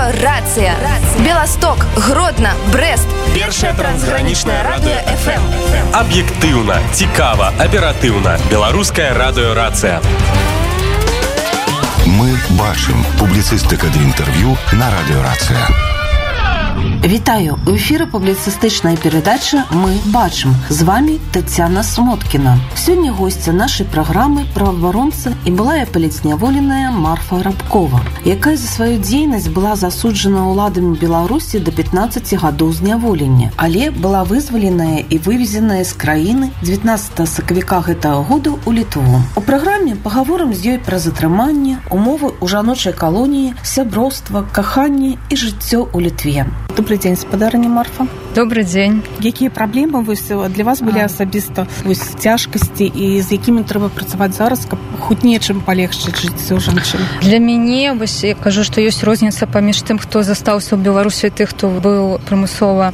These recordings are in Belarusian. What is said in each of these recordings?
Радиорация. Белосток, Гродно, Брест. Першая трансграничная радио FM. Объективно, цікаво, оперативно. Белорусская радиорация. Мы бачим. Публіцистика для інтерв'ю на радіорація. Вітаю! У ефірі публіцистичної передачі «Ми бачим». З вами Тетяна Смоткіна. Сьогодні гостя нашої програми правооборонця і былая паліцняволеная Марфа Рабкова, яка за свою дзейнасць была засуджана ўладамі Беларусі до 15 гадоў зняволення, але была вызваленая і вывезеная з краіны 19 сакавіка гэтага года ў Літву. У праграме пагаворым з ёй пра затрыманне, умовы ў жаночай калоніі, сяброўства, каханне і жыццё ў Літве. Добрый день, спадарыня Марфа. Добрый день. Якія праблемы для вас былі асабіста цяжкасці і з якімі трэба працаваць зараз, каб хоць нечым палегчыць жыццё жанчын? Для мяне, я кажу, што ёсць розніца паміж тым, хто застаўся ў Беларусі, і тых, хто быў прымусова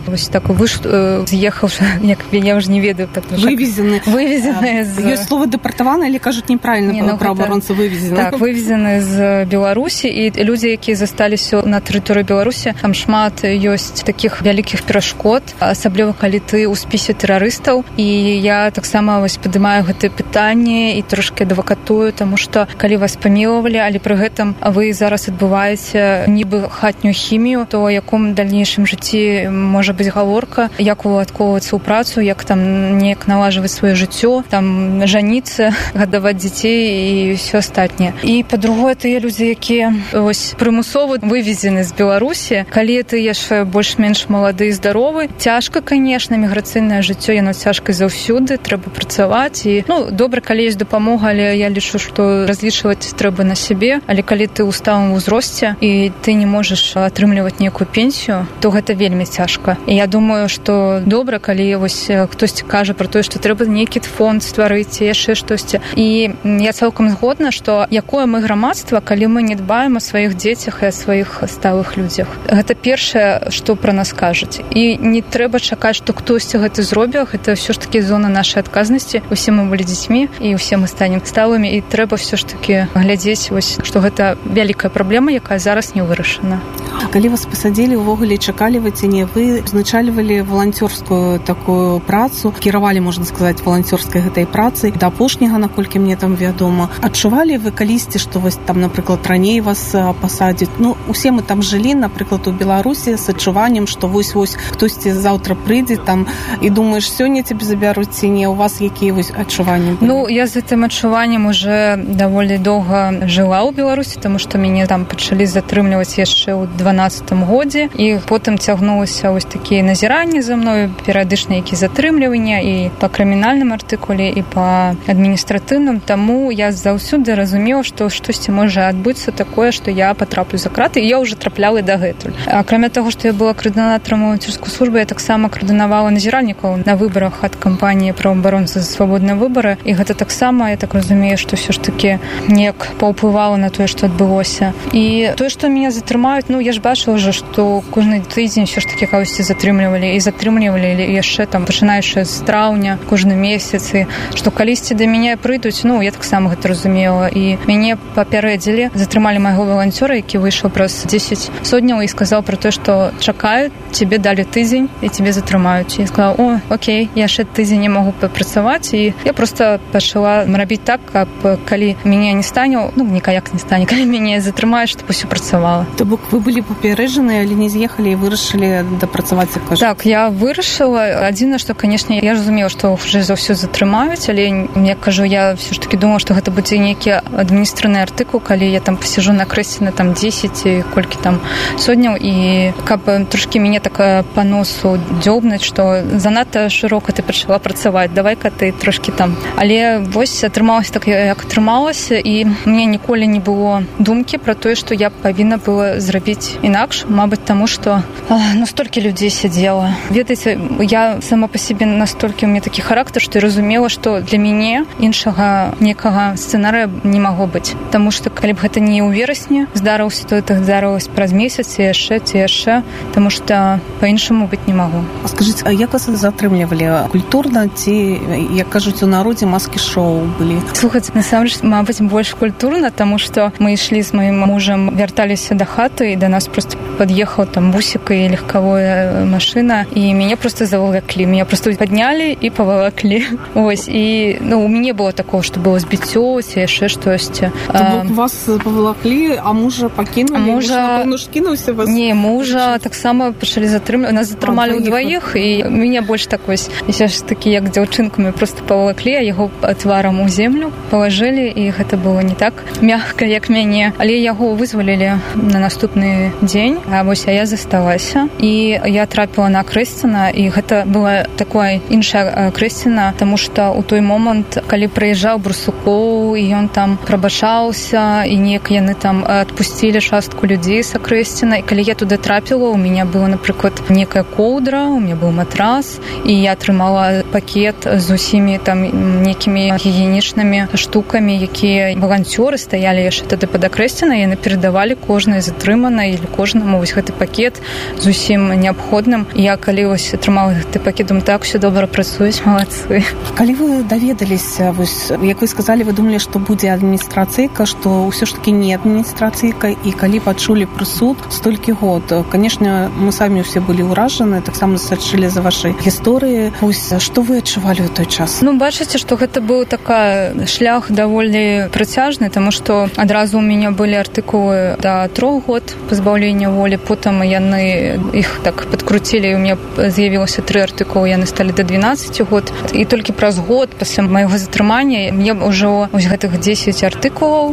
з'ехаў, як я ўжо не ведаю, вывезены з... Ёсць слова дэпартаваны, але кажуць неправільна, праваабаронцы вывезены. Так, вывезены з Беларусі, і людзі, якія засталіся на тэрыторыі Беларусі, там шмат ёсць такіх вялікіх перашкод, асабліва калі ты ў спісе тэрарыстаў, і я таксама падымаю гэтае пытанне і трошкі адвакатую, таму што калі вас памілавалі, але пры гэтым вы зараз адбываеце нібы хатнюю хімію, то ў якому дальнейшым жыцці можа быць гаворка, як уладкоўвацца ў працу, як там неяк налажваць сваё жыццё, там жаніцца, гадаваць дзяцей і ўсё астатняе. І па-другое, тыя людзі, якія прымусова вывезены з Беларусі, калі ты яшчэ больш-менш малады і здаровы. Цяжка, конечно, міграцыйнае жыццё, яно цяжка заўсюды, трэба працаваць. І, добра, калі ёсць дапамога, але я лічу, што разлічваць трэба на сябе. Але калі ты ў сталым узросце і ты не можаш атрымліваць нейкую пенсію, то гэта вельмі цяжка. І я думаю, што добра, калі хтосьці кажа пра тое, што трэба нейкі фонд стварыць, яшчэ штосьці. І я цалкам згодна, што якое мы грамадства, калі мы не дбаем о сваіх дзецях і о сваіх сталых людзях. Гэта першае, што пра нас кажуць. І не трэба чакаць, што хтосьці гэта зробіць. Гэта ўсё ж такі зона нашай адказнасці. Усе мы былі дзецьмі, і ўсе мы станем сталымі, і трэба ўсё ж такі глядзець, што гэта вялікая праблема, якая зараз не вырашана. Калі вас пасадзілі, увогуле чакалі вы ці не, вы узначальвалі валанцёрскую такую працу, кіравалі, можна сказаць, валанцёрскай гэтай працай да апошняга, наколькі мне там вядома. Адчувалі вы калісьці, што там, напрыклад, раней вас пасадзяць? Усе мы там жылі, напрыклад, у Беларусі з адчуваннем, што вось хтосьці заўтра прыйдзе там і думаеш, сёння цябе забяруць ці не, у вас якія адчуванні былі? Я з гэтым адчуваннем уже даволі доўга жыла ў Беларусі, таму што мяне там пачалі затрымліваць яшчэ ў 12-м годзе, і потым цягнулася такія назіранні за мною, перыядычныя які затрымлівання і па крымінальным артыкуле, і па адміністратыўным. Таму я заўсёды разумела, што штосьці можа адбыцца такое, што я патраплю за краты, і я ўжо трапляла дагэтуль. Акрамя таго, што я была каардынатарам валанцёрскай службы, я таксама каардынавала назіральнікаў на выбарах ад кампаніі праваабаронцы за свабодныя выбары, і гэта таксама, я так разумею, што ўсё ж такі неяк паўплывала на тое, што адбылося. І тое, што мяне затрымаюць, я ж бачыла ўжо, што кожны тыдзень ўсё ж такі кагосьці затрымлівалі, і яшчэ там, пачынаючы з траўня, кожны месяц, і што калісьці да мяне прыйдуць, я таксама гэта разумела. І мяне папярэдзілі, затрымалі майго валанцёра, які выйшаў праз 10 сотняў і сказаў пра тое, што чакаюць, тебе далі тыдзень і тебе затрымаюць. Я сказала, окей, я яшчэ тыдзень не могу папрацаваць, і я просто пачала рабіць так, каб калі мяне не стане, ніяк не стане, калі мяне затрымаюць, чтобы ўсё працавала. То бок вы былі папярэджаны, але не з'ехалі і вырашылі дапрацаваць, як кажу? Так, я вырашыла. Адзінае, што, канешне, я разумела, што ўжо за ўсё затрымаюць, але, як кажу, я ўсё ж таки думала, што гэта будзе нейкі адміністратыўны артыкул, калі я там пасяжу на крэсе на 10 і колькі там сотняў, і каб трошкі мяне так па носу дзёбнаць, што занадта шырока ты пачала працаваць, давай-ка ты трошкі там. Але атрымалася так, як атрымалася, і мне ніколі не было думкі пра тое, што я павінна была зрабіць інакш, мабыць, таму што настолькі людзей сядзела. Ведаеце, я сама па сябе настолькі у мяне такі характар, што я разумела, што для мяне іншага некага сцэнарыя не магло быць. Таму што калі б гэта не ў верасні здарылася, то гэта здарылася праз месяц ці яшчэ, таму што па-іншаму быць не магу. Скажыце, а як вас затрымлівалі? Культурна ці, як кажуць у народзе, маскі-шоу былі? Слухайце, насамрэч, мабыць, больш культурна, таму што мы ішлі з маім мужам, вярталіся да хаты, і да нас вось просто подъехала там бусик и легковая машина, и меня просто заволокли. Меня просто подняли и поволокли. Вось. И, ну, у меня было такого, что было сбитё, ці яшчэ штосьці. Вас поволокли, а мужа покинули? Муж, напэўна, ж кінуўся вас? Не, мужа таксама пачалі затрымліваць. Нас затрымалі ўдваіх, і меня больш так вось, я ж такі, як дзяўчынкамі, просто поволокли, а яго тварам у землю палажылі, і гэта было не так мягка, як мяне. Але яго вызвалілі на наступны дзень, а вось я засталася. І я трапіла на Крэсціна, і гэта была такая іншая Крэсціна, таму што ў той момант, калі прыязджаў Барсукоў, і ён там прабачаўся, і неяк яны там адпусцілі частку людзей са Крэсціна. І калі я туды трапіла, у мяне была, напрыклад, некая коўдра, у мяне быў матрас, і я атрымала пакет з усімі там некімі гігіенічнымі штукамі, якія валанцёры стаялі яшчэ тады пад Крэсціна, і яны перадавалі кожнай затрыманай или кожнаму вось гэты пакет з усім неабходным. Я калі вось атрымала гэты пакет, думаю, так, все добра працуюць, малацы. Калі вы даведаліся, вось, як вы сказалі, вы думалі, што будзе адміністрацыйка, што ўсё ж таки не адміністрацыйка, і калі пачулі пра суд столькі год, конечно, мы самі ўсе былі ўражаны, таксама сачылі за вашай гісторыі. Вось, што вы адчувалі ў той час? Ну, бачыце, што гэта быў такая шлях даволі працяжны, таму што адразу у мяне былі артыкулы да 3 год пазбаўлення волі, потым яны іх так падкруцілі, і у мяне з'явілася 3 артыкулы, яны сталі да 12 год. І толькі праз год пасля майго затрымання мне ўжо вось гэтых 10 артыкулаў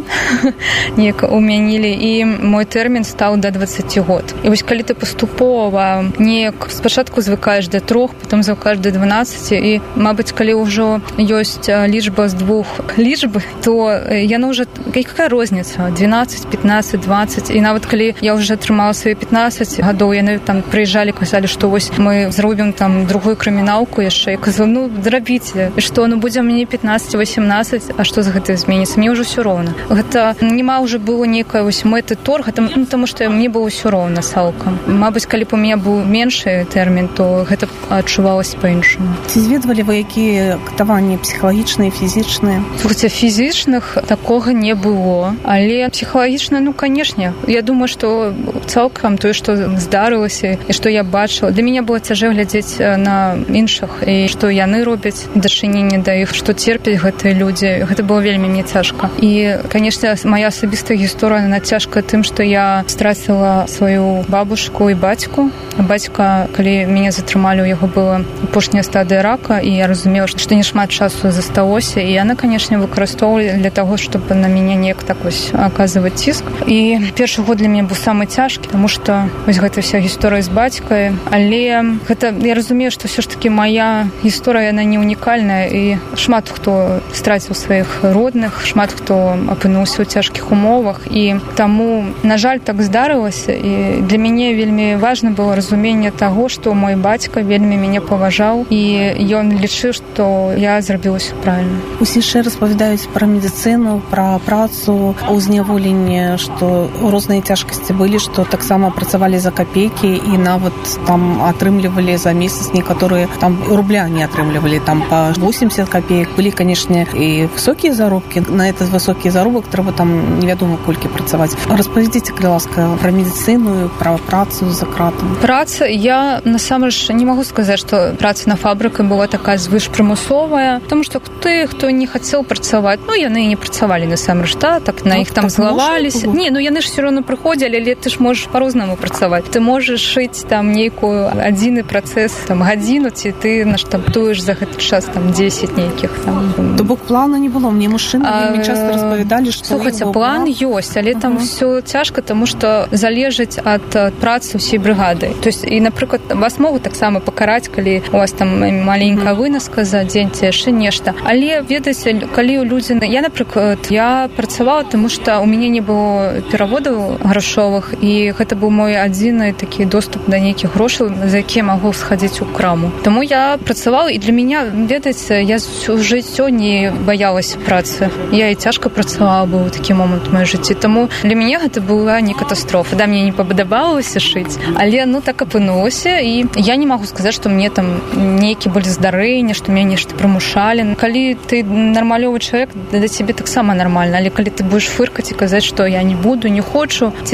неяк умянілі, і мой тэрмін стаў да 20 год. І вось калі ты паступова неяк спачатку звыкаеш да 3, потым звыкаеш да 12, і, мабыць, калі ўжо ёсць лічба з 2 лічб, то яна ўжо, якая розніца? 12, 15, 20. І нават калі я ўжо атрымала свае 15 гадоў, яны там прыязджалі, казалі, што вось мы зробім там другую крыміналку яшчэ. Я казала, ну, зрабіце. І што, ну, будзе мне 15, 18, а што з гэтым зменіцца? Мне ўжо ўсё роўна. Гэта нема ўжо было нейкая вось мэты торга, ну, таму што мне было ўсё роўна цалкам. Мабыць, калі б у мяне быў меншы тэрмін, то гэта адчувалася па-іншаму. Ці зведвалі вы якія катаванні псіхалагічныя, фізічныя? Слухайце, фізічных такога не было, але псіхалагічна, ну, канешне. Я думаю, што цалкам тое, што здарылася і што я бачыла, для мяне было цяжэй глядзець на іншых, і што яны робяць дачыненне да іх, што церпяць гэтыя людзі. Гэта было вельмі мне цяжка. І, канешне, моя асабістая гісторыя, яна цяжкая тым, што я страціла сваю бабушку і бацьку. Бацька, калі мяне затрымалі, у яго была апошняя стадыя рака, і я разумела, што не шмат часу засталося, і яна, канешне, выкарыстоўвала для таго, чтобы на мяне неяк так вось аказваць ціск. І першы год для мяне быў самы цяжкі, таму што вось гэта вся гісторыя з бацькай, але гэта, я разумею, што ўсё ж такі моя гісторыя, яна не унікальная, і шмат хто страціў сваіх родных, шмат хто апынуўся ў цяжкіх умовах, і таму, на жаль, так здарылася, і для мяне вельмі важна было разуменне таго, што мой бацька вельмі мяне паважаў, і ён лічыў, што я зрабіла ўсё правільна. Усе яшчэ распавядаюць пра медыцыну, пра працу ў зняволенні, што розныя цяжкасці былі, што таксама працавалі за капейкі, і нават там атрымлівалі за месяц некаторыя там рубля не атрымлівалі, там па 80 копеек. Былі, канешне, і высокія заробкі. На этот высокі заробак трэба там невядома колькі працаваць. Распавядзіце, калі ласка, пра медыцыну, пра працу за кратам. Праца, я насамрэч не магу сказаць, што праца на фабрыцы была такая звышпрымусовая, тому што ты, хто не хацеў працаваць, ну, яны не працавалі насамрэч, так на іх там злаваліся. Не, ну, яны ж все равно прыходзілі, але ты ж можаш па-рознаму працаваць. Ты можаш шыць там нейкую адзіны працэс, там, гадзіну, ці ты наштамтуеш за гэты час там 10 нейкіх там. То бок плана не было. Мне мужчыны вельмі часта распавядалі, што слухайце, план ёсць, але там все цяжка, таму што залежыць ад працы ўсей брыгады. То есть, і, напрыклад, вас могуць таксама пакараць, калі у вас там маленькая вынаска за дзень ці яшчэ нешта. Але, ведаеце, калі людзі... Я, напрыклад, я працавала, таму што у мяне не было пераводаў грашовых, і гэта быў мой адзіны такі доступ да нейкіх грошаў, за якія магу схадзіць у краму. Таму я працавала, і для мяне, ведаеце, я ўсё жыццё не баялася працы. Я і цяжка працавала, быў такі момант у маёй жыцці. Таму для мяне гэта была не катастрофа. Да, мне не падабалася шыць, але, ну, так апынулася, і я не магу сказаць, што мне там нейкі былі здарэнні, што мяне нешта прымушалі. Калі ты нармалёвы чалавек, да цябе таксама нармальна, але калі ты будзеш фыркаць і казаць, што я не буду, не хочу, ці ты такой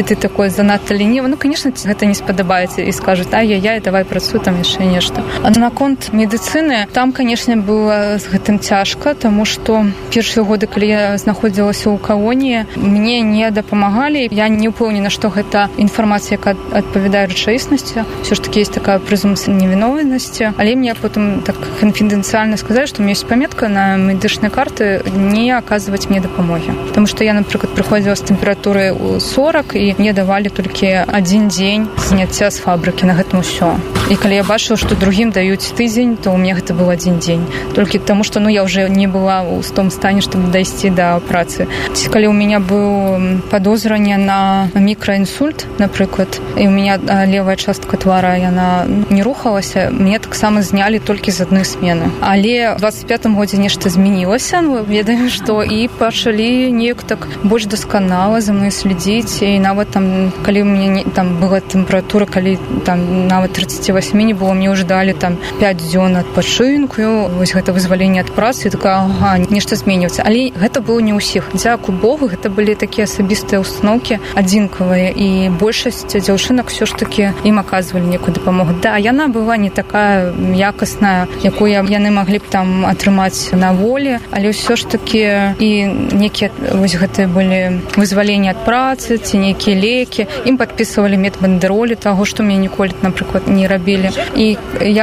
занадта лініва. Ну, конечно, гэта не спадабаецца і скажуць, ай-яй-яй, давай працуй там яшчэ нешта. А наконт медыцыны, там, конечно, было з гэтым цяжка, таму што першыя годы, калі я знаходзілася ў калоніі, мне не дапамагалі. Я не ўпэўнена, што гэта інфармацыя, якая адпавядае рэчаіснасці. Все ж таки есть такая презумпцыя невіновнасці. Але мне потым так конфиденциально сказали, что у меня есть пометка на медычнай карты не оказывать мне дапамогі. Потому что я, напрыклад, прыходзіла з тэмпературай 40, і мне давалі толькі адзін дзень зняцця з фабрыкі, на гэтым усё. І калі я бачыла, што другім даюць тыдзень, то у меня гэта быў адзін дзень. Толькі таму, што я уже не была ў том стане, чтобы дайсці да працы. Ці калі у меня быў падозранне на мікраінсульт, напрыклад, і у меня левая частка твара, яна не рухалася, мне таксама знялі толькі з адной смены. Але ў 25-м годзе нешта змянілася, ведаем, што і пачалі неяк так больш дасканала за мной следзіць, і нават там, калі у мяне там была тэмпература, калі там нават 38 не было, мне ўжо далі там 5 дзён адпачынку, вось гэта вызваленне ад працы, і такая, нешта зменіцца. Але гэта было не ўсіх. Дзякуй Богу, гэта былі такія асабістыя установкі адзінкавыя, і большасць дзяўчынак все ж таки ім аказвалі некую дапамогу. Да, яна была не такая якасная, якую яны маглі б там атрымаць на волі, але ўсё ж таки і некія вось гэтыя былі вызваленне ад працы, ці нейкія лекі, ім падпісывалі медбандэролі таго, што мне ніколі, напрыклад, не рабілі. І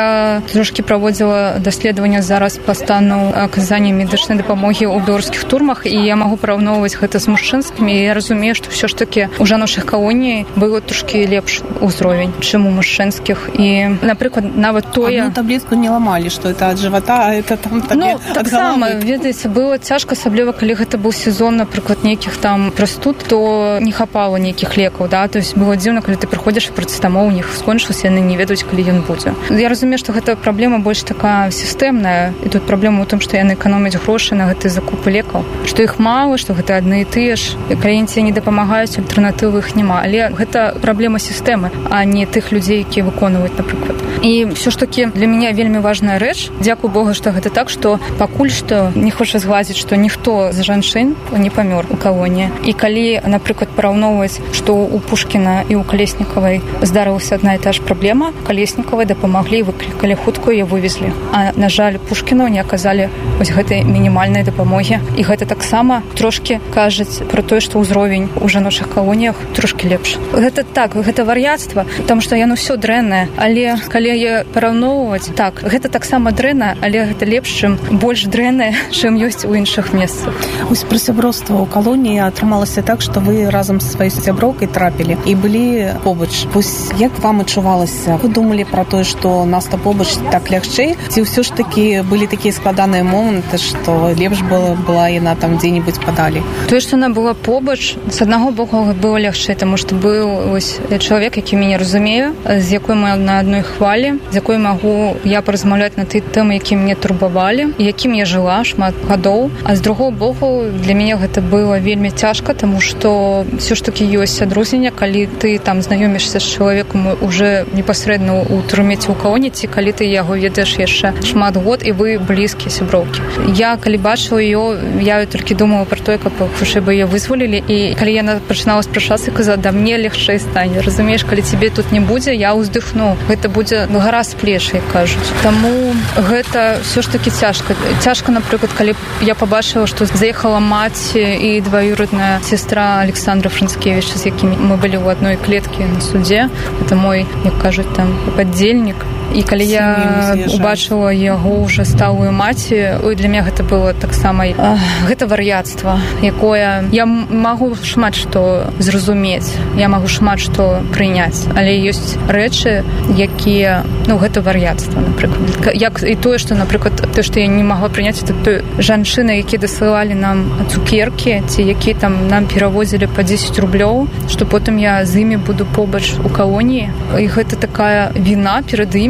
я трошки праводзіла даследаванне зараз па стану аказання медычнай дапамогі ў беларускіх турмах, і я магу параўноўваць гэта з мужчынскімі, і я разумею, што ўсё ж таки у жаночых калоній было трошки лепш узровень, чым у мужчынскіх. І, напрыклад, нават тое... Одну таблетку не ламалі, што это ад жывата, а это там табе ад галавы. Ведаеце, было цяжка, асабліва, калі гэта быў сезон, напрыклад, нейкіх там прастуд, то не хапала нейкіх лекаў, да? То есть было дзіўна, калі ты прыходзіш, працэтамол у них скончыўся, яны не ведаюць, калі ён будзе. Я разумею, што гэта праблема больш такая сістэмная, і тут праблема ў том, што яны эканомяць грошы на гэтыя закупы лекаў, што іх мала, што гэта адны і тыя ж, кліенты не дапамагаюць, альтэрнатывы іх няма. Але гэта праблема сістэмы, а не тых людзей, якія выконваюць, напрыклад. І все ж таки для мяне вельмі важная рэч. Дзякуй Богу, што гэта так, што пакуль што не хоча згладзіць, што ніхто з жанчын не памёр у калоніі. І калі, напрыклад, параўноўваць, што у Пушкіна і ў Калеснікавай здарылася адна і та ж праблема, Калеснікавай дапамаглі, выклікалі хуткую, яе вывезлі. А, на жаль, Пушкіну не аказалі вось гэтай мінімальнай дапамогі. І гэта таксама трошки кажуць про тое, што ўзровень у жаночых калоніях трошки лепш. Гэта так, гэта вар'яцтва, потому што яно ўсё дрэннае, але калі яе параўноўваць, так, гэта таксама дрэнна, але гэта лепш, чым больш дрэннае, чым ёсць у іншых месцах. Вось пра сяброўства ў калоніі атрымалася так, што вы разам з сваёй сяброўкай трапілі і былі побач. Вось як вам адчувалася? Вы думалі пра тое, што нас-то побач так лягчэй? Ці ўсё ж такі былі такія складаныя моманты, што лепш была яна там дзе-небудзь падалі? Тое, што яна была побач, з аднаго боку было лягчэй, таму што быў вось чалавек, які мяне разумее, з якой мы на адной хвалі, з якой магу я паразмаўляць на тыя тэмы, які мяне турбавалі, і якім я жыла шмат гадоў. А з другого боку, для мяне гэта было вельмі цяжка, таму што ўсё ж такі ёсць адрозненне, калі ты там знаёмішся з чалавекам уже непасрэдна ў турме ці ў калоніі, ці калі ты яго ведаеш яшчэ шмат год, і вы блізкія сяброўкі. Я, калі бачыла ее, я толькі думала пра тое, каб хутчэй бы яе вызвалілі, і калі яна пачынала спрачацца, казала, да мне лягчэй стане. Разумееш, калі цябе тут не будзе, я ўздыхну. Гэта будзе гара з плеч, як кажуць. Таму гэта ўсё ж такі цяжка. Цяжка, напрыклад, калі я пабачыла, што заехала маці і дваюродная сестра Александра Францкевіча, з якімі мы былі ў адной клеткі на судзе. Это мой, як кажуць, там падзельнік. І калі я убачыла яго ўжо сталую маці, для мяне гэта было таксама гэта вар'яцтва, якое я магу шмат што зразумець, я магу шмат што прыняць, але ёсць рэчы, якія, гэта вар'яцтва, напрыклад. Як і тое, што, напрыклад, тое, што я не магла прыняць, это жанчыны, якія дасылалі нам цукеркі, ці якія там нам перавозілі па 10 рублёў, што потым я з імі буду побач у калоніі. І гэта такая віна перад імі,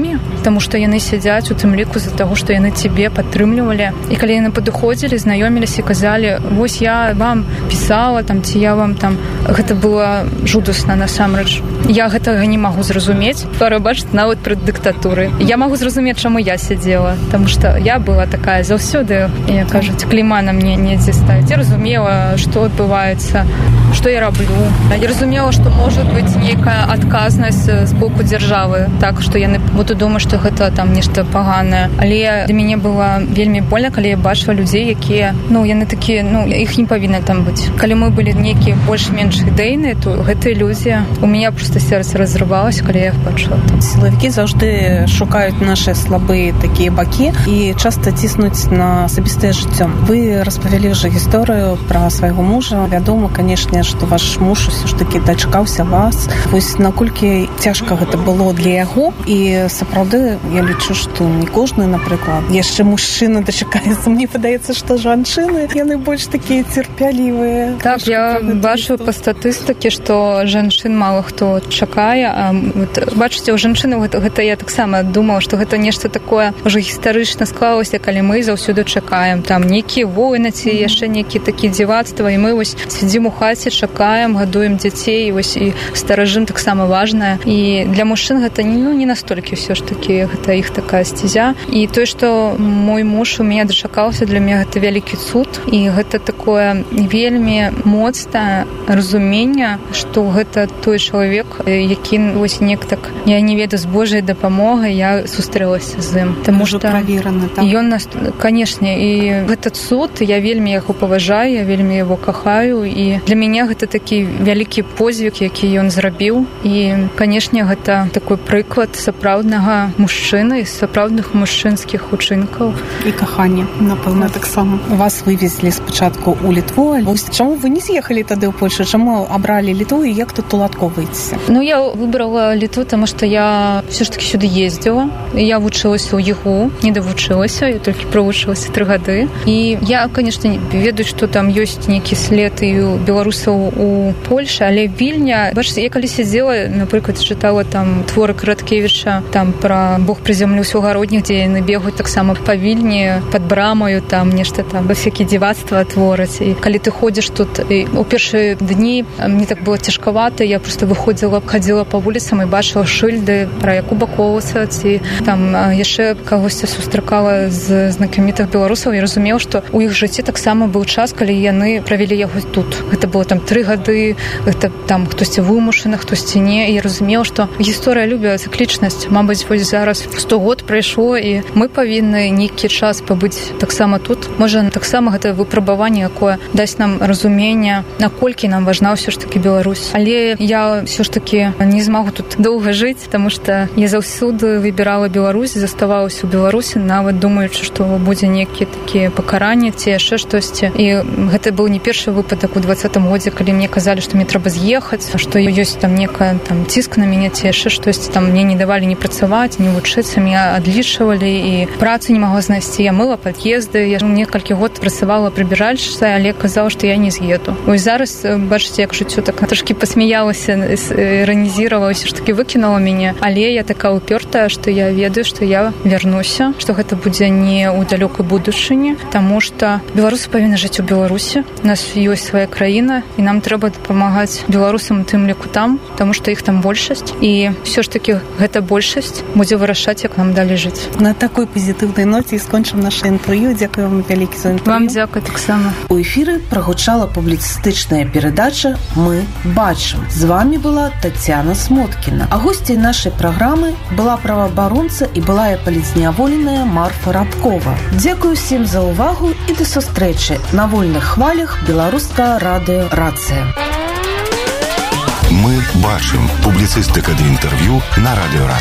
таму што яны сядзяць у тым ліку з-за таго, што яны цябе падтрымлівалі. І калі яны падыходзілі, знаёміліся і казалі: вось я вам пісала там, ці я вам там, гэта было жудасна насамрэч. Я гэтага не магу зразумець. Бачыць, нават пры дыктатуры. Я магу зразумець, чаму я сядзела, таму што я была такая заўсёды, як кажуць, клейма на мне недзе ставіць. Я разумела, што адбываецца, што я раблю. Я разумела, што можа быць нейкая адказнасць з боку дзяржавы, так, што яны будуць думаць, што гэта там нешта паганае. Але для мяне было вельмі больна, калі я бачыла людзей, якія, яны такія, іх не павінна там быць. Калі мы былі нейкія больш-менш ідэйныя, то гэтыя людзі, у мяне проста сэрца разрывалася, калі я іх бачыла. Сілавікі заўжды шукаюць нашы слабыя такія бакі і часта ціснуць на асабістае жыццё. Вы распавялі ўжо гісторыю пра свайго мужа. Вядома, канешне, што ваш муж усё ж такі дачкаўся вас. Вось наколькі цяжка гэта было для яго. І сапраўды, я лічу, што не кожны, напрыклад, яшчэ мужчына дачакаецца. Мне падаецца, што жанчыны, яны больш такія цярпялівыя. Так, я бачу па статыстыке, што жанчын мала хто чакае. Бачыце, у жанчыны гэта я таксама думала, што гэта нешта такое ўжо гістарычна склалася, калі мы заўсёды чакаем. Там нейкія войны ці яшчэ нейкія такія дзівацтва, і мы вось сядзім у хаце, чакаем, гадуем дзяцей, вось і старажым таксама важнае. І для мужчын гэта не настолькі ўсё ж такі, гэта іх такая сцезя. І тое, што мой муж у мяне дачакаўся, для мяне гэта вялікі цуд, і гэта такое вельмі моцнае разуменне, што гэта той чалавек, які вось так, я не ведаю, з Божай дапамогай я сустрэлася з ім. Таму што правераны, так? Ён нас, канешне, і гэта цуд, я вельмі яго паважаю, я вельмі яго кахаю, і для мяне гэта такі вялікі подзвіг, які ён зрабіў. І, канешне, гэта такой прыклад сапраўднага мужчыны, сапраўдных мужчынскіх учынкаў. І кахання, напэўна, таксама. Вас вывезлі спачатку ў Літву. Чаму вы не з'ехалі тады ў Польшу? Чаму абралі Літву і як тут уладкоўваецеся? Я выбрала Літву, таму што я все ж таки сюды ездзіла. Я вучылася ў ЕГУ, не давучылася, я толькі провучылася 3 гады. І я, конечно, ведаю, што там ёсць нейкі след і у беларусаў у Польшы, але Вільня, бачыце, я калі сядзела, напрыклад, чытала там творы Караткевіча, там пра Бог прызямліўся ў гародніх, дзе яны бегаюць таксама па Вільні, пад брамаю, там нешта там, всякие дзівацтва твораць. І калі ты ходзіш тут, у першыя дні мне так было цяжкавата, я просто выходзіла, хадзіла па вуліцам і бачыла шыльды пра Якуба Коласа, ці там яшчэ кагосьці сустракала з знакамітых беларусаў. Я разумела, што у іх жыцці таксама быў час, калі яны правялі яго тут. Гэта было там 3 гады, гэта там хтосьці вымушаны, хтосьці не. І я разумела, што гісторыя любіць цыклічнасць. Мабыць, вось зараз 100 год прайшло, і мы павінны нейкі час пабыць таксама тут. Можа, таксама гэта выпрабаванне, якое дасць нам разуменне, наколькі нам важна ўсё ж такі Беларусь. Але я ўсё ж такі не змагу тут доўга жыць, таму што я заўсёды выбірала Беларусь, заставалася ў Беларусі, нават думаючы, што будзе нейкія такія пакаранні ці яшчэ штосьці. І гэта быў не першы выпадак у 20-м годзе, калі мне казалі, што мне трэба з'ехаць, што ёсць там некая там ціск на мяне ці яшчэ штосьці, там мне не давалі не працаваць, не вучыцца, меня адлічвалі і працу не магла знайсці. Я мыла пад'езды, я некалькі год працавала прыбіральшчай, але казала, што я не з'еду. Ось зараз, бачыце, як жыццё так трошкі пасмяялася, іранізіравала, ўсё ж такі выкінула мяне, але я такая упёртая, што я ведаю, што я вярнуся, што гэта будзе не ў далёкай будучыні, таму што беларусы павінны жыць у Беларусі. У нас ёсць свая краіна, і нам трэба дапамагаць беларусам у тым ліку там, таму што іх там большасць, і ўсё ж такі гэта большасць будзе вырашаць, як нам далі жыць. На такой пазітыўнай ноце і скончым наша інтэрв'ю. Дзякую вам вялікі за інтэрв'ю. Вам дзякуй таксама. У эфіры прагучала публіцыстычная перадача «Мы бачым». З вами была Тацяна Смоткіна. А госцей нашай праграмы была праваабаронца і былая палітзняволеная Марфа Рабкова. Дзякую всім за ўвагу і да сустрэчы на вольных хвалях Беларускае радыё Рацыя. Мы бачым. Публіцыстыка ды інтэрв'ю на радыё Рацыя.